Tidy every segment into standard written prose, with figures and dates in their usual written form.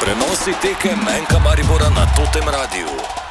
Prenosi tekem Enka Maribora na Totem Radiu.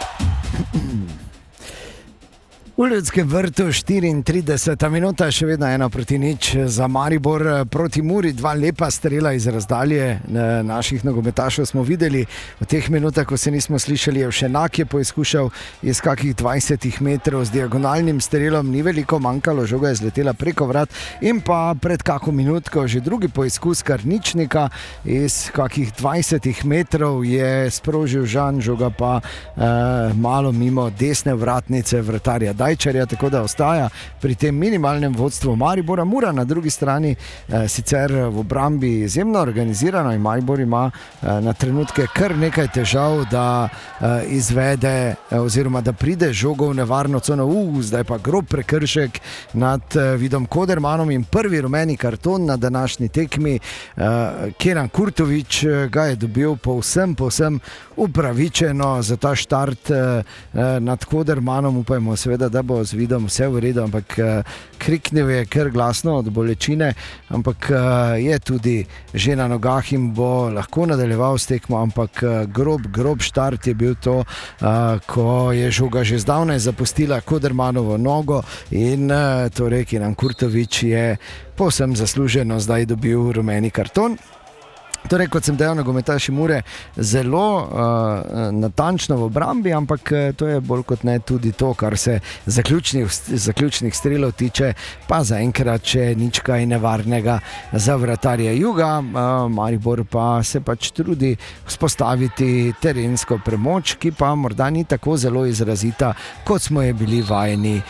V Ljudskem vrtu 34 minuta, še vedno 1-0 za Maribor proti Muri, 2 lepa strela iz razdalje naših nogometašev smo videli. V teh minutah, ko se nismo slišali, je Všenak je poizkušal iz kakih 20 metrov z diagonalnim strelom, ni veliko manjkalo, žoga je zletela preko vrat in pa pred kako minutko že drugi poizkus Karničnika iz kakih 20 metrov je sprožil Žan, žoga pa malo mimo desne vratnice vratarja Dajčarja, tako da ostaja pri tem minimalnem vodstvu Maribora. Mura na drugi strani sicer v obrambi izjemno organizirano in Maribor ima na trenutke kar nekaj težav, da izvede oziroma da pride žogo v nevarno cono. Zdaj pa grob prekršek nad Vidom Kodermanom in prvi rumeni karton na današnji tekmi. Kenan Kurtović ga je dobil povsem upravičeno za ta štart nad Kodermanom. Upajmo seveda, da bo z Vidom vse v redu, ampak kriknil je kar glasno od bolečine, ampak je tudi že na nogah in bo lahko nadaljeval s tekmo, ampak grob štart je bil to, ko je žoga že zdavnaj zapustila Kodermanovo nogo in torej Kenan Kurtović je povsem zasluženo zdaj dobil rumeni karton. Torej, kot sem dejal, nogometaši Mure zelo natančno v obrambi, ampak to je bolj kot ne tudi to, kar se zaključnih strelov tiče, pa zaenkrat še nič kaj nevarnega za vratarja Juga. Maribor pa se pač trudi vzpostaviti terensko premoč, ki pa morda ni tako zelo izrazita, kot smo je bili vajeni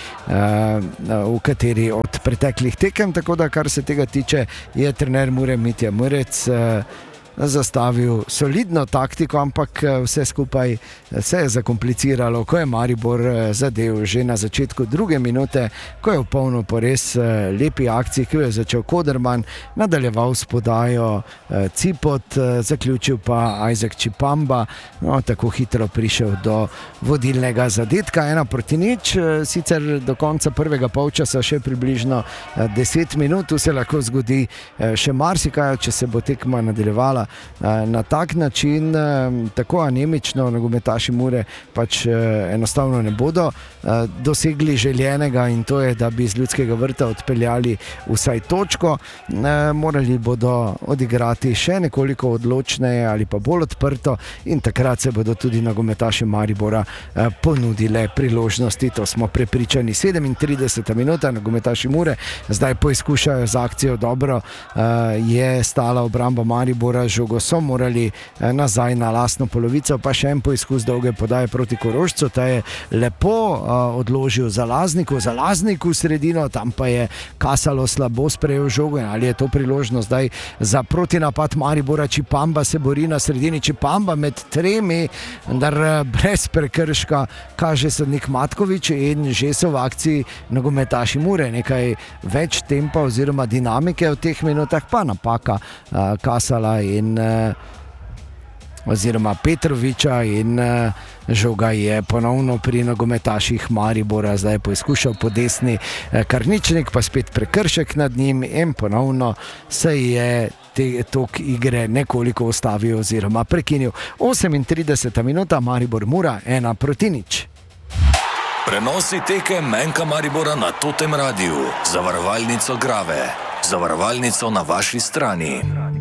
v kateri od preteklih tekem. Tako da, kar se tega tiče, je trener Mure Mitja Murec zastavil solidno taktiko, ampak vse skupaj se je zakompliciralo, ko je Maribor zadel že na začetku druge minute, ko je v polno po res lepi akciji, ki jo je začel Koderman, nadaljeval s podajo Cipot, zaključil pa Isaac Chipamba, tako hitro prišel do vodilnega zadetka. 1-0, sicer do konca prvega polčasa še približno 10 minut, tu se lahko zgodi še marsikaj, če se bo tekma nadaljevala na tak način, tako anemično nogometaši Mure pač enostavno ne bodo dosegli željenega, in to je, da bi iz Ljudskega vrta odpeljali vsaj točko. Morali bodo odigrati še nekoliko odločneje ali pa bolj odprto in takrat se bodo tudi nogometaši Maribora ponudile priložnosti, to smo prepričani. 37 minuta, nogometaši Mure zdaj poizkušajo z akcijo, dobro je stala obramba Maribora, žogo so morali nazaj na lastno polovico, pa še en poizkus dolge podaje proti Korošcu, ta je lepo odložil za Lazniku v sredino, tam pa je Kasalo slabo sprejel žogo. Ali je to priložnost zdaj za protinapad Maribora? Chipamba se bori na sredini, Chipamba med tremi, vendar brez prekrška, kaže sodnik Matkovič, in že so v akciji nogometaši Mure. Nekaj več tempa oziroma dinamike v teh minutah, pa napaka Kasala oziroma Petroviča in žoga je ponovno pri nogometaših Maribora. Zdaj je poizkušal po desni Karničnik, pa spet prekršek nad njim in ponovno se je tok igre nekoliko ustavil oziroma prekinil. 38 minuta, Maribor Mura 1-0. Prenosi tekem Enka Maribora na Totem Radiu. Zavarovalnico Grave. Zavarovalnico na vaši strani.